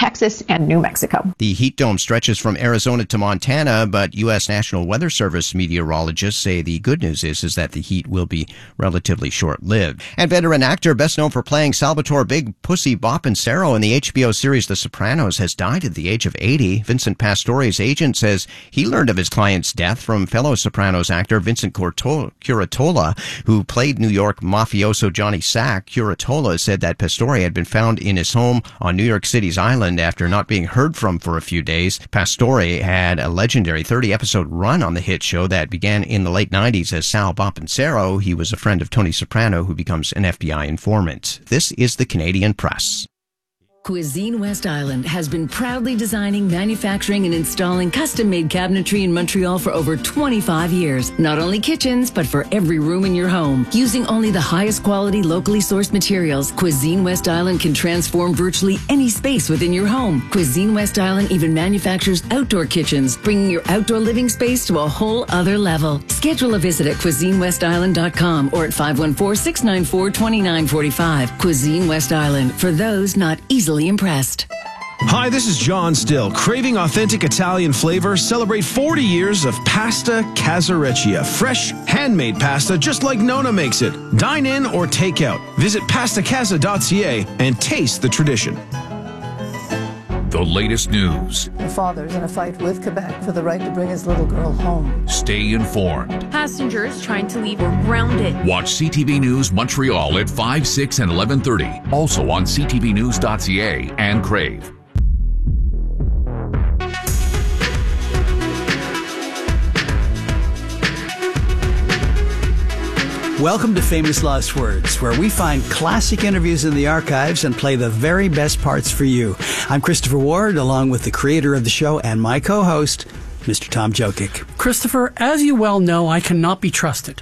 Texas and New Mexico. The heat dome stretches from Arizona to Montana, but U.S. National Weather Service meteorologists say the good news is that the heat will be relatively short-lived. And veteran actor, best known for playing Salvatore Big Pussy Boppensero in the HBO series The Sopranos, has died at the age of 80. Vincent Pastore's agent says he learned of his client's death from fellow Sopranos actor Vincent Curatola, who played New York mafioso Johnny Sack. Curatola said that Pastore had been found in his home on New York City's island after not being heard from for a few days. Pastore had a legendary 30-episode run on the hit show that began in the late 90s as Sal Boppensero. He was a friend of Tony Soprano, who becomes an FBI informant. This is the Canadian Press. Cuisine West Island has been proudly designing, manufacturing, and installing custom-made cabinetry in Montreal for over 25 years. Not only kitchens, but for every room in your home. Using only the highest quality, locally sourced materials, Cuisine West Island can transform virtually any space within your home. Cuisine West Island even manufactures outdoor kitchens, bringing your outdoor living space to a whole other level. Schedule a visit at CuisineWestIsland.com or at 514-694-2945. Cuisine West Island, for those not easily impressed. Hi, this is John Still. Craving authentic Italian flavor? Celebrate 40 years of Pasta Casareccia. Fresh, handmade pasta just like Nona makes it. Dine in or take out. Visit pastacasa.ca and taste the tradition. The latest news. The father's in a fight with Quebec for the right to bring his little girl home. Stay informed. Passengers trying to leave were grounded. Watch CTV News Montreal at 5, 6, and 11:30. Also on ctvnews.ca and Crave. Welcome to Famous Last Words, where we find classic interviews in the archives and play the very best parts for you. I'm Christopher Ward, along with the creator of the show and my co-host, Mr. Tom Jokic. Christopher, as you well know, I cannot be trusted.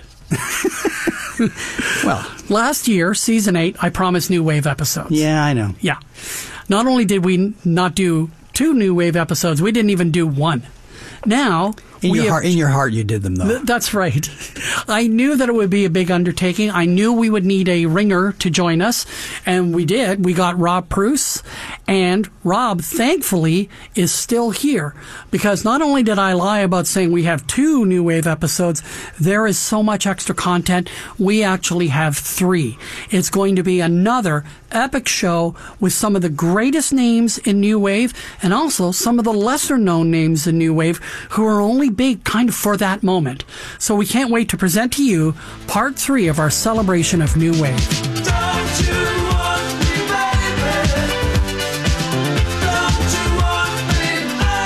Well, last year, season 8, I promised New Wave episodes. Yeah, I know. Yeah. Not only did we not do 2 New Wave episodes, we didn't even do 1. Now... In your heart, you did them, though. That's right. I knew that it would be a big undertaking. I knew we would need a ringer to join us, and we did. We got Rob Pruce, and Rob, thankfully, is still here, because not only did I lie about saying we have 2 New Wave episodes, there is so much extra content. We actually have 3. It's going to be another epic show with some of the greatest names in New Wave, and also some of the lesser-known names in New Wave who are only big kind of for that moment. So we can't wait to present to you part 3 of our celebration of New Wave. Don't you want me, baby? Don't you want me?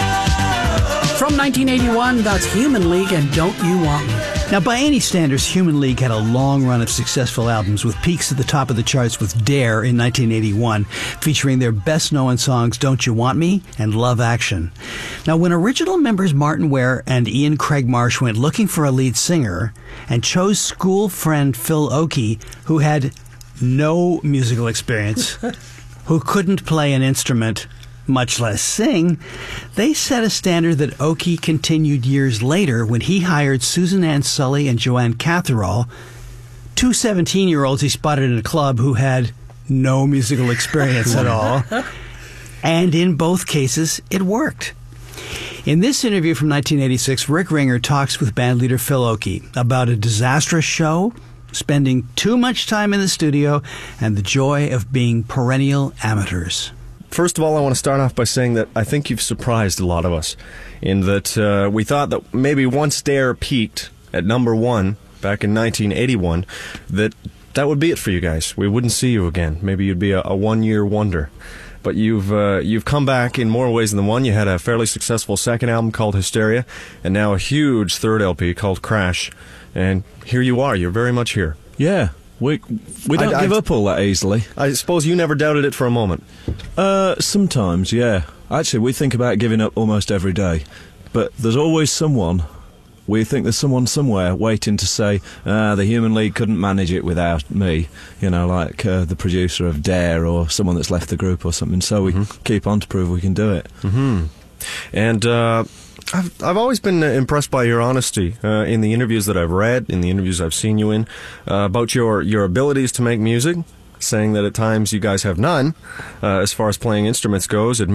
Oh. From 1981, that's Human League and Don't You Want Me. Now, by any standards, Human League had a long run of successful albums, with peaks at the top of the charts with Dare in 1981, featuring their best-known songs Don't You Want Me and Love Action. Now, when original members Martin Ware and Ian Craig Marsh went looking for a lead singer and chose school friend Phil Oakey, who had no musical experience, who couldn't play an instrument, much less sing, they set a standard that Oakey continued years later when he hired Susan Ann Sully and Joanne Catherall, 2 17-year-olds he spotted in a club who had no musical experience at all. And in both cases, it worked. In this interview from 1986, Rick Ringer talks with bandleader Phil Oakey about a disastrous show, spending too much time in the studio, and the joy of being perennial amateurs. First of all, I want to start off by saying that I think you've surprised a lot of us in that we thought that maybe once Dare peaked at number 1 back in 1981, that would be it for you guys. We wouldn't see you again. Maybe you'd be a one-year wonder. But you've come back in more ways than one. You had a fairly successful second album called Hysteria, and now a huge third LP called Crash. And here you are. You're very much here. Yeah. We don't give up all that easily. I suppose you never doubted it for a moment. Sometimes, yeah. Actually, we think about giving up almost every day. But there's always someone. We think there's someone somewhere waiting to say, the Human League couldn't manage it without me. You know, like the producer of Dare or someone that's left the group or something. So we keep on to prove we can do it. Mm-hmm. And I've always been impressed by your honesty in the interviews that I've read, in the interviews I've seen you in, about your abilities to make music, saying that at times you guys have none as far as playing instruments goes.